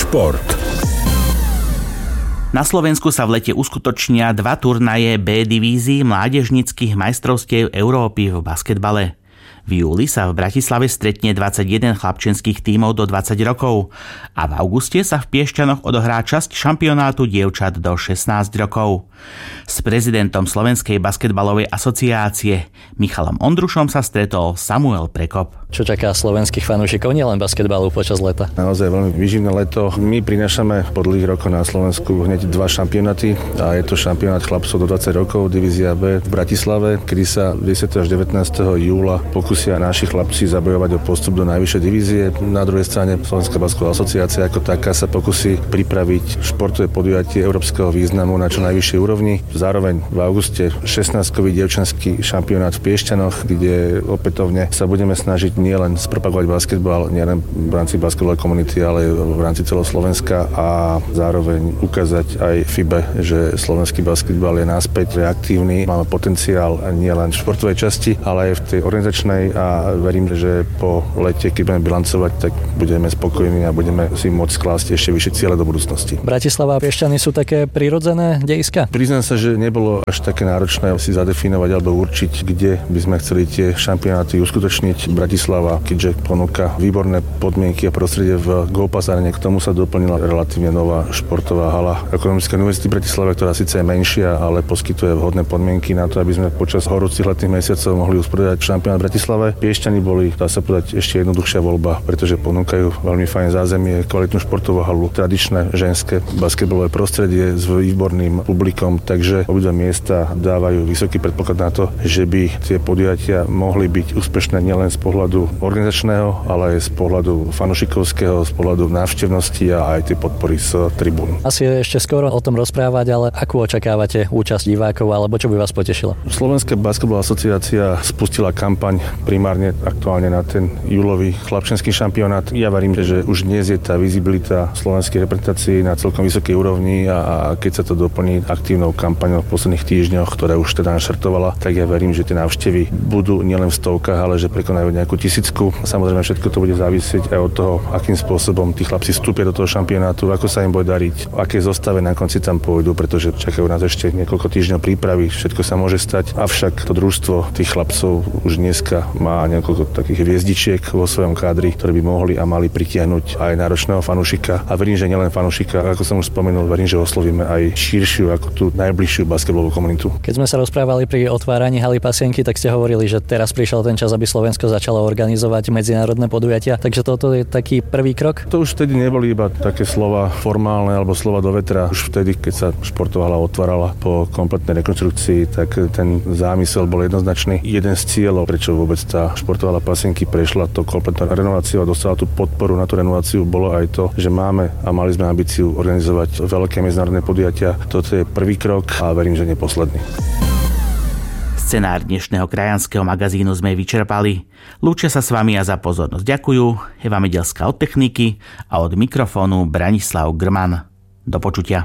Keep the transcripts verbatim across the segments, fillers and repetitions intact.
Šport. Na Slovensku sa v lete uskutočnia dva turnaje B divízií mládežníckych majstrovstiev Európy v basketbale. V júli sa v Bratislave stretne dvadsaťjeden chlapčenských tímov do dvadsať rokov a v auguste sa v Piešťanoch odohrá časť šampionátu dievčat do šestnásť rokov. S prezidentom Slovenskej basketbalovej asociácie Michalom Ondrušom sa stretol Samuel Prekop. Čo čaká slovenských fanúšikov nielen basketbalu počas leta? Naozaj veľmi výživné leto. My prinášame po dlhých rokoch na Slovensku hneď dva šampionáty a je to šampionát chlapcov do dvadsať rokov, divízia B v Bratislave, kedy sa desiateho až devätnásteho júla pokúsia naši chlapci zabojovať o postup do najvyššej divízie. Na druhej strane Slovenská basketbalová asociácia ako taká sa pokusí pripraviť športové podujatie európskeho významu na čo najvyššej úrovni. Zároveň v auguste šestnástkový dievčenský šampionát v Piešťanoch, kde opätovne sa budeme snažiť nielen spropagovať basketbal, nielen v rámci basketbalovej komunity, ale v rámci celého Slovenska a zároveň ukázať aj FIBE, že slovenský basketbal je naspäť aktívny. Máme potenciál nielen v športovej časti, ale aj v tej organizačnej a verím, že po lete, keď budeme bilancovať, tak budeme spokojní a budeme si môcť klásť ešte vyššie ciele do budúcnosti. Bratislava a Piešťany sú také prirodzené dejiska? Priznám sa, že nebolo až také náročné si zadefinovať alebo určiť, kde by sme chceli tie šampionáty uskutočniť. Bratislava, keďže ponúka výborné podmienky a prostredie v Go-Pass Arene, k tomu sa doplnila relatívne nová športová hala Ekonomickej univerzity Bratislava, ktorá síce je menšia, ale poskytuje vhodné podmienky na to, aby sme počas horúcich letných mesiacov mohli usporiadať šampionát v Bratislave. Piešťany boli, dá sa povedať, ešte jednoduchšia voľba, pretože ponúkajú veľmi fajn zázemie, kvalitnú športovú halu, tradičné ženské basketbalové prostredie s výborným publikom, takže obidva miesta dávajú vysoký predpoklad na to, že by tie podujatia mohli byť úspešné nielen z pohľadu organizačného, ale aj z pohľadu fanušikovského, z pohľadu návštevnosti a aj tie podpory z tribún. Asi je ešte skoro o tom rozprávať, ale akú očakávate účasť divákov alebo čo by vás potešilo? Slovenská basketbalová asociácia spustila kampaň primárne aktuálne na ten júlový chlapčenský šampionát. Ja verím, že už dnes je tá vizibilita slovenskej reprezentácie na celkom vysokej úrovni a keď sa to doplní aktívnou kampaňou v posledných týždňoch, ktorá už teda naštartovala, tak ja verím, že tie návštevy budú nielen v stovkách, ale že prekonajú nejakú tisícku. Samozrejme všetko to bude závisieť aj od toho, akým spôsobom tí chlapci vstúpia do toho šampionátu, ako sa im bude dariť, aké zostave na konci tam pôjdu, pretože čakajú nás ešte niekoľko týždňov prípravy, všetko sa môže stať. Avšak to družstvo tých chlapcov už dneska má niekoľko takých hviezdičiek vo svojom kádri, ktoré by mohli a mali pritiahnuť aj náročného fanúšika. A verím, že nielen fanúšika, ako som už spomenul, verím, že oslovíme aj širšiu, ako tú najbližšiu basketbalovú komunitu. Keď sme sa rozprávali pri otváraní haly Pasienky, tak ste hovorili, že teraz prišiel ten čas, aby Slovensko začalo organizovať medzinárodné podujatia. Takže toto je taký prvý krok? To už vtedy neboli iba také slova formálne alebo slova do vetra. Už vtedy, keď sa športová hala otvárala po kompletnej rekonštrukcii, tak ten zámysel bol jednoznačný. Jeden z cieľov, prečo vôbec tá športová hala Pasienky prešla to kompletnou renováciou a dostala tú podporu na tú renováciu, bolo aj to, že máme a mali sme ambíciu organizovať veľké medzinárodné podujatia. Toto je prvý krok a verím, že nie posledný. Scenár dnešného krajanského magazínu sme vyčerpali. Lúčia sa s vami a za pozornosť ďakujú Eva Medelská od techniky a od mikrofónu Branislav Grman. Do počutia.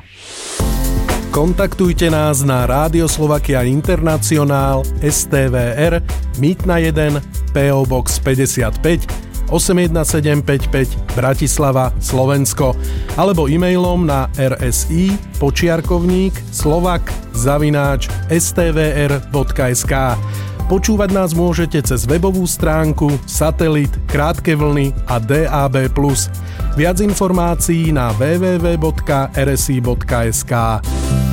Kontaktujte nás na Rádio Slovakia Internacionál es té vé er Mýtna jeden pé ó Box päťdesiatpäť osem jedna sedem päť päť Bratislava, Slovensko alebo e-mailom na rsi počiarkovník slovak zavináč es té vé er bodka es ká. Počúvať nás môžete cez webovú stránku, satelit, krátke vlny a dé á bé plus. Viac informácií na w w w bodka r s i bodka es ká.